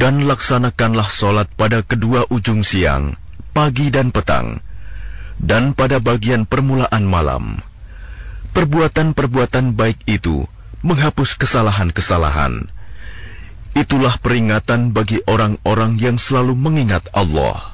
Dan laksanakanlah sholat pada kedua ujung siang, pagi dan petang, dan pada bagian permulaan malam. Perbuatan-perbuatan baik itu menghapus kesalahan-kesalahan. Itulah peringatan bagi orang-orang yang selalu mengingat Allah.